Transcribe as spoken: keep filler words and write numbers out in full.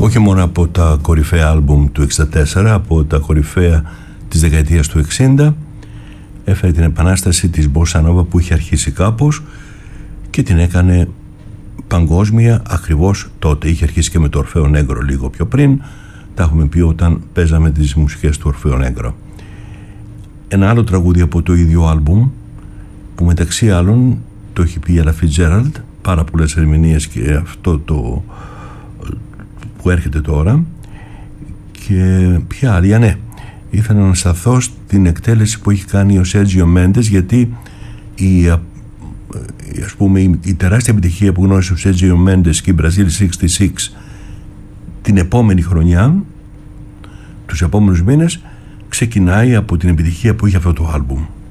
όχι μόνο από τα κορυφαία άλμπουμ του εξήντα τέσσερα, από τα κορυφαία της δεκαετίας του εξήντα, έφερε την επανάσταση της Bossa Nova που είχε αρχίσει κάπως και την έκανε παγκόσμια ακριβώς τότε. Είχε αρχίσει και με το Ορφέο Νέγκρο λίγο πιο πριν, τα έχουμε πει όταν παίζαμε τις μουσικές του Ορφέο Νέγκρο. Ένα άλλο τραγούδι από το ίδιο άλμπουμ, που μεταξύ άλλων το έχει πει η Ella Fitzgerald, πάρα πολλές ερμηνείες, και αυτό το που έρχεται τώρα. Και ποια άλλη, ναι, ήθελα να σταθώ στην εκτέλεση που έχει κάνει ο Σέρτζιο Μέντες, γιατί η, ας πούμε, η, η τεράστια επιτυχία που γνώρισε ο Σέρτζιο Μέντες και η Brazil εξήντα έξι την επόμενη χρονιά, τους επόμενους μήνες, ξεκινάει από την επιτυχία που είχε αυτό το άλμπουμ.